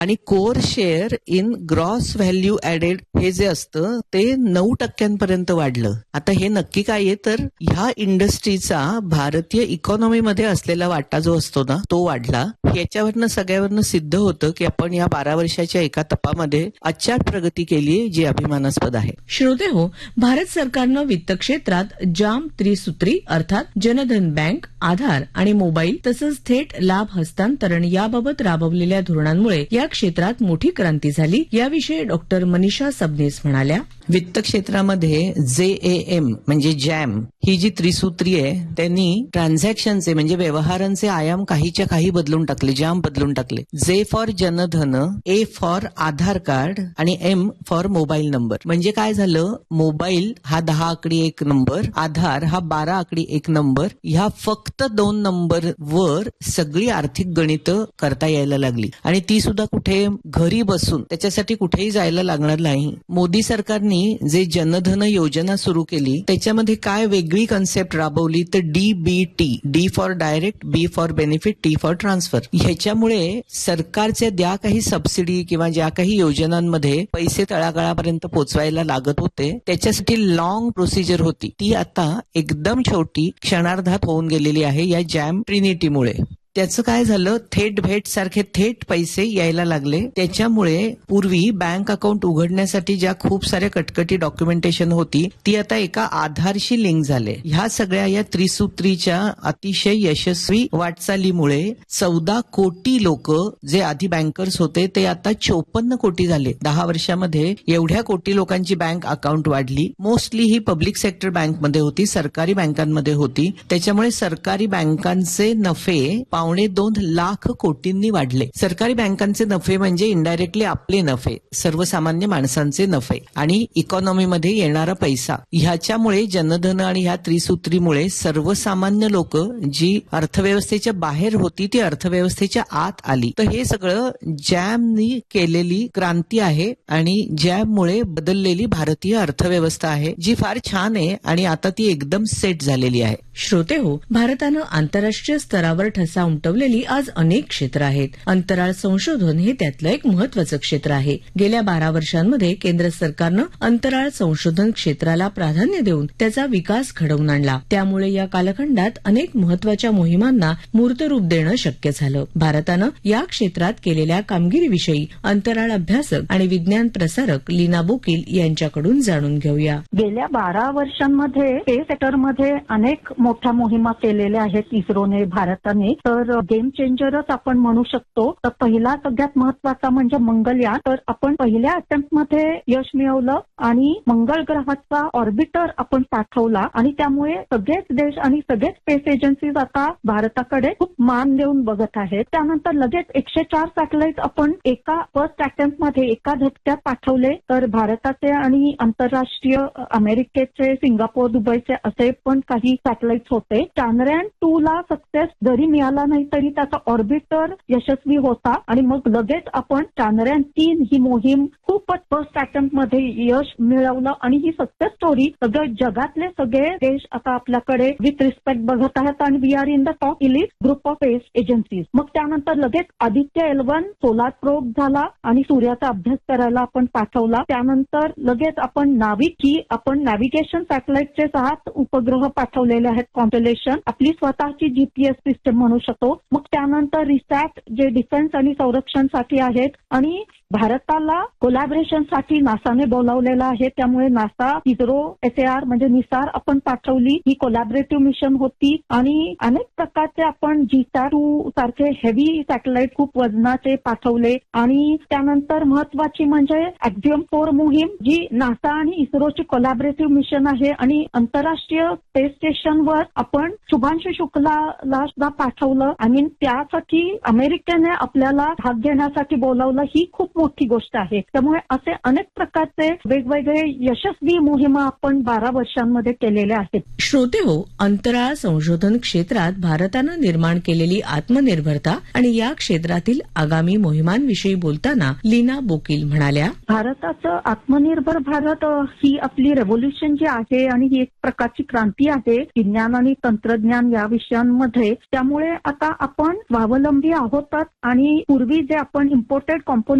आणि core share in gross value added हे जे असतं ते 9% वाढलं. आता हे नक्की काय आहे तर ह्या इंडस्ट्रीचा भारतीय इकॉनॉमीमध्ये असलेला वाटा जो असतो ना तो वाढला. याच्यावरनं सगळ्यावरनं सिद्ध होतं की आपण या 12 वर्षाच्या एका तपामध्ये अचाट प्रगती केली जी अभिमानास्पद आहे. श्रोते हो, भारत सरकारनं वित्त क्षेत्रात जाम त्रिसूत्री अर्थात जनधन बँक, आधार आणि मोबाईल तसंच थेट लाभ हस्तांतरण याबाबत राबवलेल्या धोरणांमुळे या क्षेत्रात मोठी क्रांती झाली. याविषयी डॉक्टर मनीषा सबनीस म्हणाल्या, वित्त क्षेत्रामध्ये JAM म्हणजे जॅम ही जी त्रिसूत्री आहे त्यांनी ट्रान्झॅक्शनचे म्हणजे व्यवहारांचे आयाम काहीच्या काही बदलून टाकले, जाम बदलून टाकले. J for Jan Dhan, A for Aadhaar card आणि M फॉर मोबाईल नंबर. म्हणजे काय झालं, मोबाईल हा 10 आकडी एक नंबर, आधार हा 12 आकडी एक नंबर, ह्या फक्त 2 नंबर वर सगळी आर्थिक गणितं करता यायला लागली आणि ती सुद्धा कुठे घरी बसून, त्याच्यासाठी कुठेही जायला लागणार नाही. मोदी सरकारने जे जनधन योजना सुरू केली त्याच्यामध्ये काय वेगळी कन्सेप्ट राबवली तर DBT, D for direct, B for benefit, T for transfer. ह्याच्यामुळे सरकारच्या ज्या काही सबसिडी किंवा ज्या काही योजनांमध्ये पैसे तळागाळापर्यंत पोहोचवायला लागत होते त्याच्यासाठी लॉंग प्रोसिजर होती ती आता एकदम छोटी क्षणार्धात होऊन गेलेली आहे या जॅम ट्रिनिटीमुळे. त्याचं काय झालं, थेट भेट सारखे थेट पैसे यायला लागले. त्याच्यामुळे पूर्वी बँक अकाउंट उघडण्यासाठी ज्या खूप साऱ्या कटकटी डॉक्युमेंटेशन होती ती आता एका आधारशी लिंक झाले. ह्या सगळ्या या त्रिसूत्रीच्या अतिशय यशस्वी वाटचालीमुळे 14 कोटी लोक जे आधी बँकर्स होते ते आता 54 कोटी झाले. 10 वर्षामध्ये एवढ्या कोटी लोकांची बँक अकाउंट वाढली. मोस्टली ही पब्लिक सेक्टर बँकमध्ये होती, सरकारी बँकांमध्ये होती. त्याच्यामुळे सरकारी बँकांचे नफे 2.25 लाख कोटींनी वाढले. सरकारी बँकांचे नफे म्हणजे इनडायरेक्टली आपले नफे, सर्वसामान्य माणसांचे नफे आणि इकॉनॉमीमध्ये येणारा पैसा. ह्याच्यामुळे जनधन आणि ह्या त्रिसूत्रीमुळे सर्वसामान्य लोक जी अर्थव्यवस्थेच्या बाहेर होती ती अर्थव्यवस्थेच्या आत आली. तर हे सगळं जॅमनी केलेली क्रांती आहे आणि जॅममुळे बदललेली भारतीय अर्थव्यवस्था आहे जी फार छान आहे आणि आता ती एकदम सेट झालेली आहे. श्रोते हो, भारतानं आंतरराष्ट्रीय स्तरावर ठसा उमटवलेली आज अनेक क्षेत्र आहेत. अंतराळ संशोधन हे त्यातलं एक महत्वाचं क्षेत्र आहे. गेल्या 12 वर्षांमध्ये केंद्र सरकारनं अंतराळ संशोधन क्षेत्राला प्राधान्य देऊन त्याचा विकास घडवून आणला. त्यामुळे या कालखंडात अनेक महत्वाच्या मोहिमांना मूर्तरूप देणं शक्य झालं. भारतानं या क्षेत्रात केलेल्या कामगिरीविषयी अंतराळ अभ्यासक आणि विज्ञान प्रसारक लीना बोकील यांच्याकडून जाणून घेऊया. गेल्या 12 वर्षांमध्ये स्पेस सेक्टरमध्ये अनेक मोठ्या मोहिमा केलेल्या आहेत इस्रोने, भारताने. तर गेम चेंजरच आपण म्हणू शकतो. तर पहिला सगळ्यात महत्वाचा म्हणजे मंगलयान. तर आपण पहिल्या अटेम्प्टमध्ये यश मिळवलं आणि मंगळ ग्रहाचा ऑर्बिटर आपण पाठवला आणि त्यामुळे सगळेच देश आणि सगळेच स्पेस एजन्सीज आता भारताकडे खूप मान देऊन बघत आहेत. त्यानंतर लगेच 104 सॅटेलाइट आपण एका फर्स्ट अटेम्प्टमध्ये एका झटक्यात पाठवले. तर भारताचे आणि आंतरराष्ट्रीय अमेरिकेचे, सिंगापूर, दुबईचे असे पण काही सॅटेलाइट होते. चांद्रयान 2 ला सक्सेस जरी मिळाला नाही तरी त्याचा ऑर्बिटर यशस्वी होता आणि मग लगेच आपण चांद्रयान 3 ही मोहीम खूपच फर्स्ट अटेम्प्ट मध्ये यश मिळवलं आणि ही सक्सेस स्टोरी सगळे जगातले सगळे देश आता आपल्याकडे विथ रिस्पेक्ट बघत आहेत आणि we are in the top elite group of space agencies. मग त्यानंतर लगेच आदित्य L1 सोलार प्रोब झाला आणि सूर्याचा अभ्यास करायला आपण पाठवला. त्यानंतर लगेच आपण नाविक ही आपण नॅव्हिगेशन सॅटेलाइटचे 7 उपग्रह पाठवलेले आहेत. कॉन्स्टेलेशन आपली स्वतःची GPS सिस्टम म्हणू शकतो. मग त्यानंतर रिसॅट जे डिफेन्स आणि संरक्षणसाठी आहेत आणि भारताला कोलॅबरेशनसाठी नासाने बोलावलेलं आहे. त्यामुळे नासा, इस्रो, SAR म्हणजे निसार आपण पाठवली. ही कोलॅबरेटिव्ह मिशन होती आणि अनेक प्रकारचे आपण GSAT-2 सारखे हेवी सॅटेलाइट खूप वजनाचे पाठवले. आणि त्यानंतर महत्वाची म्हणजे Axiom 4 मोहीम जी नासा आणि इस्रोची कोलॅबरेटिव्ह मिशन आहे आणि आंतरराष्ट्रीय स्पेस स्टेशनवर आपण शुभांशु शुक्लाला सुद्धा पाठवलं आणि त्यासाठी अमेरिकेने आपल्याला भाग घेण्यासाठी बोलावलं. ही खूप मोठी गोष्ट आहे. त्यामुळे असे अनेक प्रकारचे वेगवेगळे यशस्वी मोहिमा आपण 12 वर्षांमध्ये केलेल्या आहेत. श्रोते हो, अंतराळ संशोधन क्षेत्रात भारतानं निर्माण केलेली आत्मनिर्भरता आणि या क्षेत्रातील आगामी मोहिमांविषयी बोलताना लीना बोकील म्हणाल्या, भारताचं आत्मनिर्भर भारत ही आपली रेव्होल्युशन जी आहे आणि ही एक प्रकारची क्रांती आहे विज्ञान आणि तंत्रज्ञान या विषयांमध्ये. त्यामुळे आता आपण स्वावलंबी आहोत आणि पूर्वी जे आपण इम्पोर्टेड कॉम्पोनंट